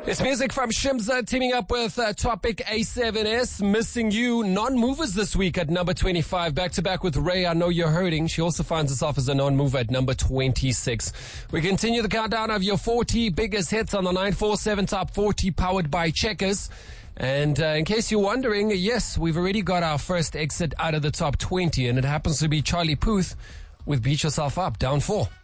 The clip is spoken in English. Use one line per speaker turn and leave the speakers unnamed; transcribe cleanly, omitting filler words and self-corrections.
It's music from Shimza teaming up with Topic A7S. Missing You, non-movers this week at number 25. Back to back with Ray, I Know You're Hurting. She also finds herself as a non-mover at number 26. We continue the countdown of your 40 biggest hits on the 947 Top 40 powered by Checkers. And in case you're wondering, yes, we've already got our first exit out of the top 20, and it happens to be Charlie Puth with Beat Yourself Up, down 4.